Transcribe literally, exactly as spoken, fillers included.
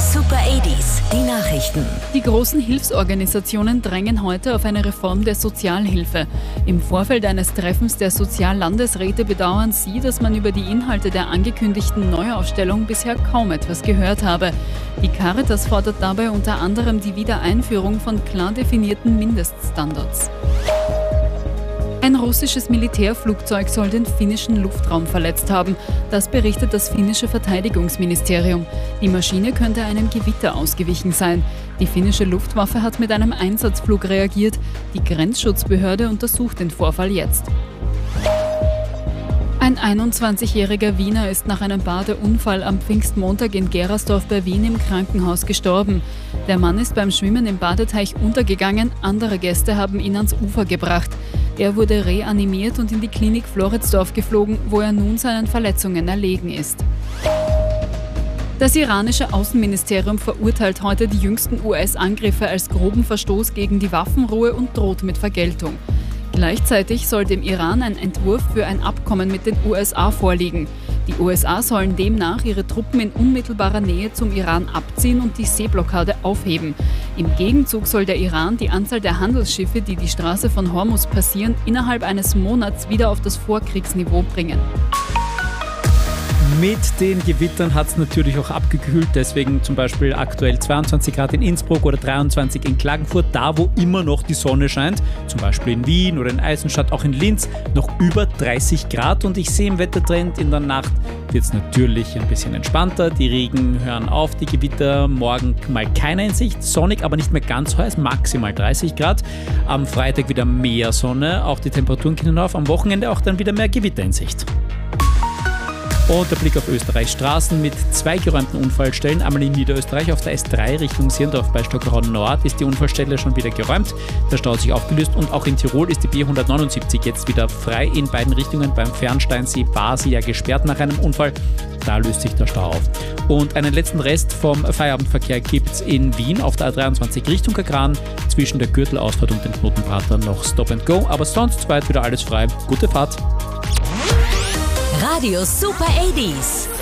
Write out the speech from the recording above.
Super achtziger, die Nachrichten. Die großen Hilfsorganisationen drängen heute auf eine Reform der Sozialhilfe. Im Vorfeld eines Treffens der Soziallandesräte bedauern sie, dass man über die Inhalte der angekündigten Neuaufstellung bisher kaum etwas gehört habe. Die Caritas fordert dabei unter anderem die Wiedereinführung von klar definierten Mindeststandards. Ein russisches Militärflugzeug soll den finnischen Luftraum verletzt haben. Das berichtet das finnische Verteidigungsministerium. Die Maschine könnte einem Gewitter ausgewichen sein. Die finnische Luftwaffe hat mit einem Einsatzflug reagiert. Die Grenzschutzbehörde untersucht den Vorfall jetzt. Ein einundzwanzigjähriger Wiener ist nach einem Badeunfall am Pfingstmontag in Gerasdorf bei Wien im Krankenhaus gestorben. Der Mann ist beim Schwimmen im Badeteich untergegangen, andere Gäste haben ihn ans Ufer gebracht. Er wurde reanimiert und in die Klinik Floridsdorf geflogen, wo er nun seinen Verletzungen erlegen ist. Das iranische Außenministerium verurteilt heute die jüngsten U S-Angriffe als groben Verstoß gegen die Waffenruhe und droht mit Vergeltung. Gleichzeitig soll dem Iran ein Entwurf für ein Abkommen mit den U S A vorliegen. Die U S A sollen demnach ihre Truppen in unmittelbarer Nähe zum Iran abziehen und die Seeblockade aufheben. Im Gegenzug soll der Iran die Anzahl der Handelsschiffe, die die Straße von Hormuz passieren, innerhalb eines Monats wieder auf das Vorkriegsniveau bringen. Mit den Gewittern hat es natürlich auch abgekühlt, deswegen zum Beispiel aktuell zweiundzwanzig Grad in Innsbruck oder dreiundzwanzig in Klagenfurt, da wo immer noch die Sonne scheint, zum Beispiel in Wien oder in Eisenstadt, auch in Linz, noch über dreißig Grad und ich sehe im Wettertrend, in der Nacht wird es natürlich ein bisschen entspannter, die Regen hören auf, die Gewitter, morgen mal keiner in Sicht, sonnig, aber nicht mehr ganz heiß, maximal dreißig Grad, am Freitag wieder mehr Sonne, auch die Temperaturen gehen auf, am Wochenende auch dann wieder mehr Gewitter in Sicht. Und der Blick auf Österreichs Straßen mit zwei geräumten Unfallstellen. Einmal in Niederösterreich auf der S drei Richtung Sirndorf bei Stockerau Nord ist die Unfallstelle schon wieder geräumt. Der Stau hat sich aufgelöst und auch in Tirol ist die B hundertneunundsiebzig jetzt wieder frei in beiden Richtungen. Beim Fernsteinsee war sie ja gesperrt nach einem Unfall. Da löst sich der Stau auf. Und einen letzten Rest vom Feierabendverkehr gibt es in Wien auf der A dreiundzwanzig Richtung Kagran. Zwischen der Gürtelausfahrt und dem Knotenprater noch Stop and Go. Aber sonst weit wieder alles frei. Gute Fahrt! Radio Super achtziger.